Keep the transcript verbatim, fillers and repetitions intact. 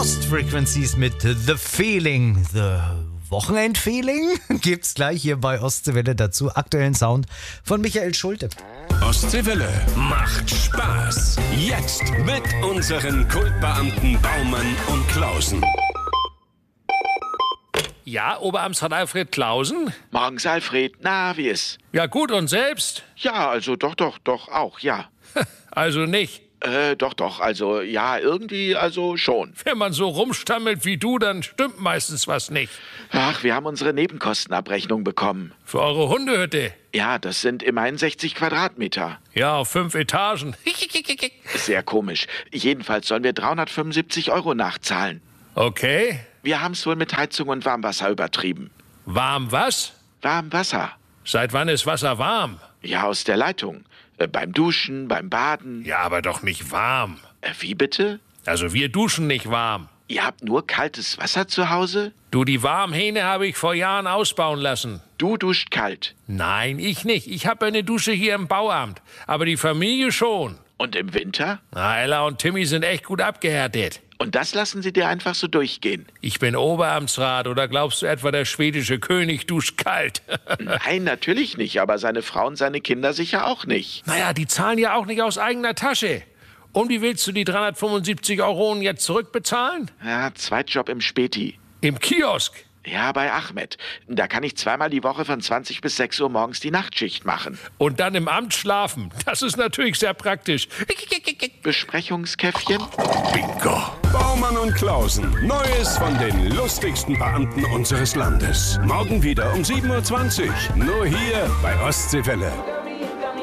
Lost Frequencies mit The Feeling. The Wochenend-Feeling gibt's gleich hier bei Ostseewelle dazu. Aktuellen Sound von Michael Schulte. Ostseewelle macht Spaß. Jetzt mit unseren Kultbeamten Baumann und Klausen. Ja, Oberamtsrat Alfred Klausen? Morgens, Alfred. Na, wie ist? Ja, gut, und selbst? Ja, also doch, doch, doch, auch, ja. Also nicht. Äh, doch, doch, also ja, irgendwie, also schon. Wenn man so rumstammelt wie du, dann stimmt meistens was nicht. Ach, wir haben unsere Nebenkostenabrechnung bekommen. Für eure Hundehütte? Ja, das sind immerhin sechzig Quadratmeter. Ja, auf fünf Etagen. Sehr komisch. Jedenfalls sollen wir dreihundertfünfundsiebzig Euro nachzahlen. Okay. Wir haben es wohl mit Heizung und Warmwasser übertrieben. Warm was? Warmwasser. Seit wann ist Wasser warm? Ja, aus der Leitung. Äh, beim Duschen, beim Baden. Ja, aber doch nicht warm. Äh, wie bitte? Also wir duschen nicht warm. Ihr habt nur kaltes Wasser zu Hause? Du, die Warmhähne habe ich vor Jahren ausbauen lassen. Du duscht kalt. Nein, ich nicht. Ich habe eine Dusche hier im Bauamt. Aber die Familie schon. Und im Winter? Na, Ella und Timmy sind echt gut abgehärtet. Und das lassen sie dir einfach so durchgehen? Ich bin Oberamtsrat, oder glaubst du etwa, der schwedische König duscht kalt? Nein, natürlich nicht, aber seine Frau und seine Kinder sicher auch nicht. Naja, die zahlen ja auch nicht aus eigener Tasche. Und wie willst du die dreihundertfünfundsiebzig Euro jetzt zurückbezahlen? Ja, Zweitjob im Späti. Im Kiosk? Ja, bei Ahmed. Da kann ich zweimal die Woche von zwanzig bis sechs Uhr morgens die Nachtschicht machen. Und dann im Amt schlafen. Das ist natürlich sehr praktisch. Besprechungskäffchen? Bingo. Baumann und Klausen. Neues von den lustigsten Beamten unseres Landes. Morgen wieder um sieben Uhr zwanzig. Nur hier bei Ostseewelle.